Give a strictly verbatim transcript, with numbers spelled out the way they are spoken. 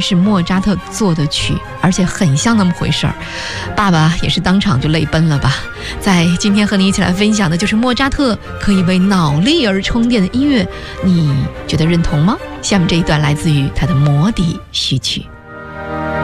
是莫扎特做的曲，而且很像那么回事儿。爸爸也是当场就泪奔了吧。在今天和你一起来分享的就是莫扎特可以为脑力而充电的音乐，你觉得认同吗？下面这一段来自于他的魔笛序曲。